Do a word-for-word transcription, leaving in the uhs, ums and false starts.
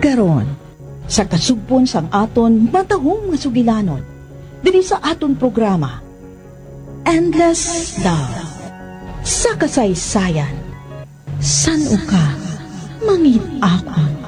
karon sa kasugpon sang aton matahong nga sugilanon diri sa aton programa Endless Love sa kasaysayan san uka mangit-akon.